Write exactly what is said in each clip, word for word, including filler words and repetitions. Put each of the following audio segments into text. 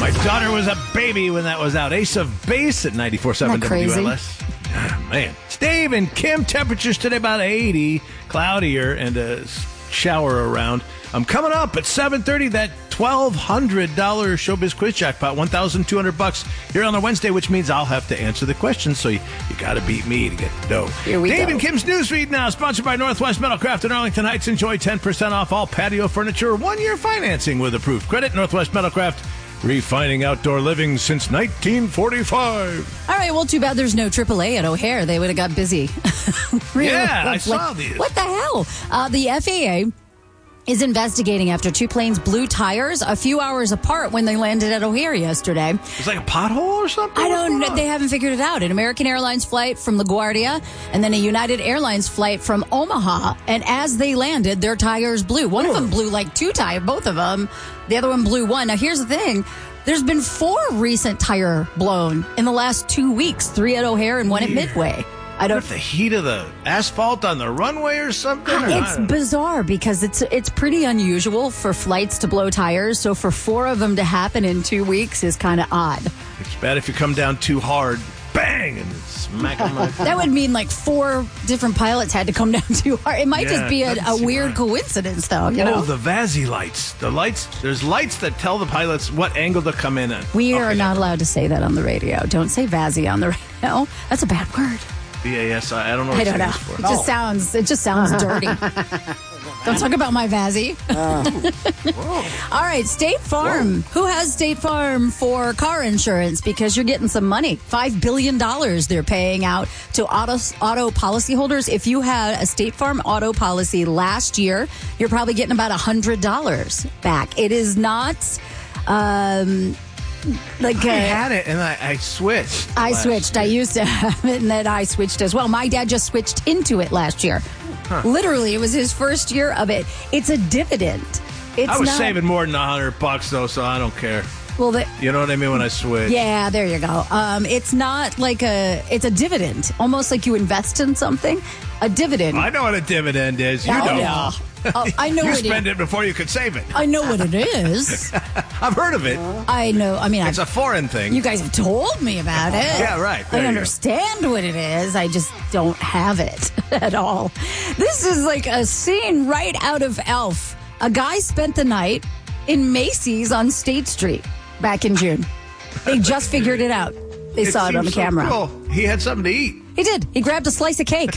My daughter was a baby when that was out. Ace of Base at ninety-four point seven W L S. Ah, man. Steve and Kim, temperatures today about eighty, cloudier, and a shower around. I'm coming up at seven thirty, that twelve hundred dollars Showbiz Quiz Jackpot, one thousand two hundred bucks here on a Wednesday, which means I'll have to answer the question, so you, you got to beat me to get the dough. Here we Dave go. and Kim's Newsfeed now, sponsored by Northwest Metalcraft in Arlington Heights. Enjoy ten percent off all patio furniture, one-year financing with approved credit. Northwest Metalcraft, refining outdoor living since nineteen forty-five. All right, well, too bad there's no triple A at O'Hare. They would have got busy. Really, Yeah, I like, saw these. What the hell? Uh, the F A A is investigating after two planes blew tires a few hours apart when they landed at O'Hare yesterday. It's like a pothole or something? I What's don't going know. on? They haven't figured it out. An American Airlines flight from LaGuardia and then a United Airlines flight from Omaha. And as they landed, their tires blew. One of them blew like two tires, both of them. The other one blew one. Now, here's the thing. There's been four recent tire blown in the last two weeks, three at O'Hare and one at Midway. I don't. What, the heat of the asphalt on the runway or something? Or It's not? bizarre because it's it's pretty unusual for flights to blow tires. So for four of them to happen in two weeks is kind of odd. It's bad if you come down too hard, bang, and smack them. Like, That would mean like four different pilots had to come down too hard. It might Yeah, just be a, doesn't a seem weird right. coincidence, though. You know, oh, the Vazzy lights. The lights. There's lights that tell the pilots what angle to come in at. we are Okay, not allowed to say that on the radio. Don't say Vazzy on the radio. That's a bad word. V A S I. I don't know what I it don't know. stands It for. just sounds. It just sounds dirty. Don't talk about my Vazzy. All right, State Farm. Who has State Farm for car insurance? Because you're getting some money. Five billion dollars they're paying out to auto auto policyholders. If you had a State Farm auto policy last year, you're probably getting about a hundred dollars back. It is not. Um, like I uh, had it and I, I switched. I last switched. I year. used to have it, and then I switched as well. My dad just switched into it last year. Literally, it was his first year of it. It's a dividend. It's I was not, saving more than a hundred bucks though, so I don't care. Well, the, You know what I mean when I switch? yeah, there you go. Um, it's not like a. It's a dividend, almost like you invest in something. A dividend. I know what a dividend is. You Oh, don't. yeah. Oh, I know You what spend it. it before you could save it. I know what it is. I've heard of it. I know. I mean, I, It's a foreign thing. you guys have told me about it. Yeah, right. There I you go. understand what it is. I just don't have it at all. This is like a scene right out of Elf. A guy spent the night in Macy's on State Street back in June. They just figured it out. They saw it on the seems so camera. cool. He had something to eat. He did. He grabbed a slice of cake.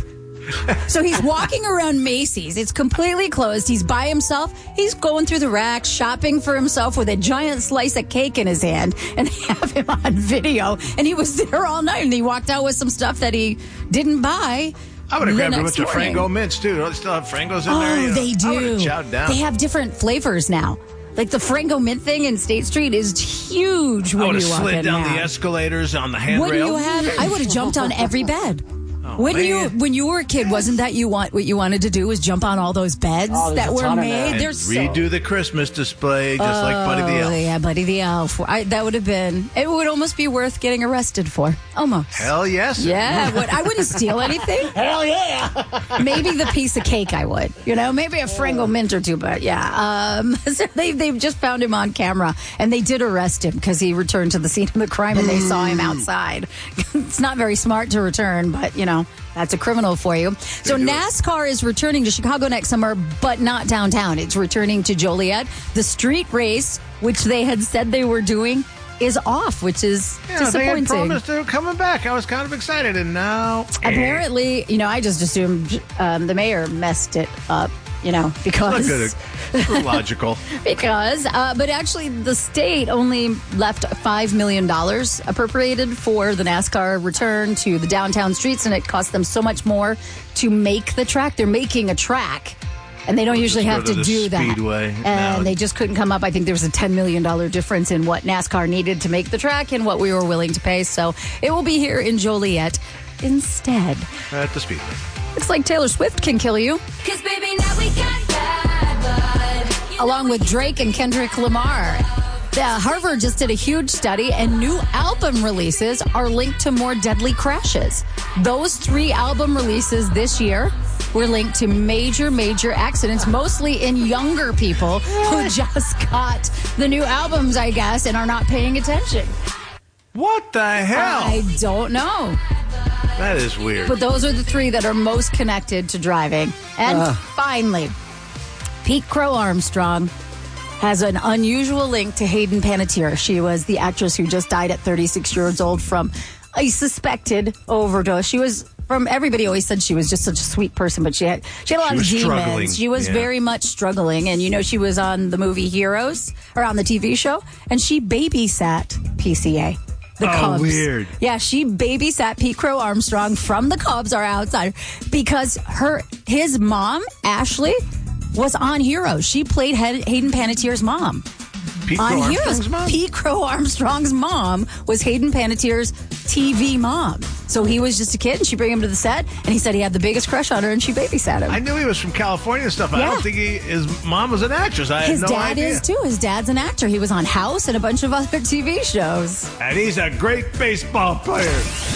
So he's walking around Macy's. It's completely closed. He's by himself. He's going through the racks, shopping for himself with a giant slice of cake in his hand. And they have him on video. And he was there all night. And he walked out with some stuff that he didn't buy. I would have the grabbed a next bunch of morning. Frango mints, too. Don't they still have Frangos in Oh, there? You know? they I would have do. chowed down. They have different flavors now. Like the Frango Mint thing in State Street is huge I when would have you walk slid in down now. the escalators on the handrail. Wouldn't you have? I would have jumped on every bed. Oh, when man. you when you were a kid, wasn't that you want what you wanted to do was jump on all those beds Oh, there's that a were ton of made? that. And They're so redo the Christmas display just like Buddy the Oh, Elf. yeah, Buddy the Elf. I, that would have been. It would almost be worth getting arrested for. Almost. Hell yes. Yeah, what, I wouldn't steal anything. Hell yeah! Maybe the piece of cake I would. You know, maybe a Frango mint or two, but yeah. Um, so they, they've just found him on camera, and they did arrest him because he returned to the scene of the crime, and they saw him outside. It's not very smart to return, but, you know, that's a criminal for you. So do it. NASCAR is returning to Chicago next summer, but not downtown. It's returning to Joliet. The street race, which they had said they were doing, is off, which is Yeah, they had disappointing. promised they were coming back. I was kind of excited, and now... eh. Apparently, you know, I just assumed um, the mayor messed it up, you know, because... Look at it. Logical. because, uh, but actually the state only left five million dollars appropriated for the NASCAR return to the downtown streets, and it cost them so much more to make the track. They're making a track, and they don't We'll usually just have go to, to the do that. Speedway And now. they just couldn't come up. I think there was a ten million dollars difference in what NASCAR needed to make the track and what we were willing to pay. So it will be here in Joliet instead. At the Speedway. Looks like Taylor Swift can kill you. Cause baby, now we got bad blood. You Along know with Drake and Kendrick Lamar. The Harvard just did a huge study, and new album releases are linked to more deadly crashes. Those three album releases this year were linked to major, major accidents, mostly in younger people who just got the new albums, I guess, and are not paying attention. What the hell? I don't know. That is weird. But those are the three that are most connected to driving. And uh. finally, Pete Crow Armstrong has an unusual link to Hayden Panettiere. She was the actress who just died at thirty-six years old from a suspected overdose. She was, from everybody always said she was just such a sweet person, but she had she had a lot she of was demons. She was yeah. very much struggling. And, you know, she was on the movie Heroes, or on the T V show, and she babysat P C A. The oh, Cubs. Weird. Yeah, she babysat Pete Crow Armstrong from the Cubs, our outsider, because her his mom, Ashley, was on Heroes. She played Hayden Panettiere's mom. Pete on Crow Heroes. Armstrong's mom? Pete Crow Armstrong's mom was Hayden Panettiere's T V mom. So he was just a kid, and she bring him to the set, and he said he had the biggest crush on her, and she babysat him. I knew he was from California and stuff. Yeah. I don't think he, his mom was an actress. I His had no dad idea. is, too. His dad's an actor. He was on House and a bunch of other T V shows. And he's a great baseball player.